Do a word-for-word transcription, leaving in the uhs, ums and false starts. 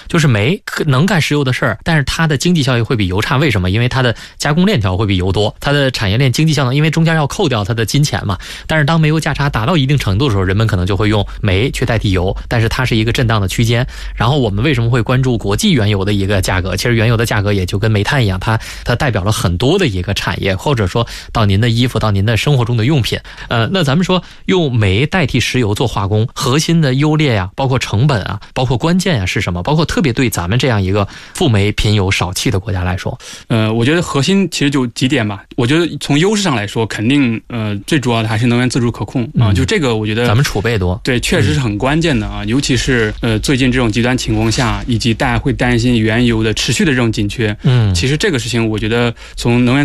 就是煤能干石油的事儿，但是它的经济效益会比油差。为什么？因为它的加工链条会比油多，它的产业链经济效能，因为中间要扣掉它的金钱嘛。但是当煤油价差达到一定程度的时候，人们可能就会用煤去代替油，但是它是一个震荡的区间。然后我们为什么会关注国际原油的一个价格？其实原油的价格也就跟煤炭一样，它它代表了很多的一个产业，或者说到您的衣服，到您的生活中的用品。呃，那咱们说用煤代替石油做化工，核心的优劣呀，包括成本啊，包括关键呀是什么？包括特别对咱们这样一个富煤贫油少气的国家来说， 呃，我觉得核心其实就几点吧。我觉得从优势上来说，肯定呃最主要的还是能源自主可控啊、呃，就这个我觉得咱们储备多， 对，确实是很关键的啊。尤其是呃最近这种极端情况下，以及大家会担心原油的持续的这种紧缺，嗯，其实这个事情我觉得从能源